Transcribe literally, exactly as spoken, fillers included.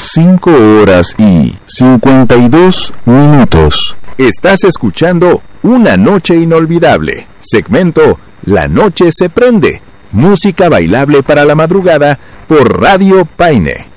cinco horas y cincuenta y dos minutos. Estás escuchando Una Noche Inolvidable, segmento La Noche se Prende, música bailable para la madrugada por Radio Paine.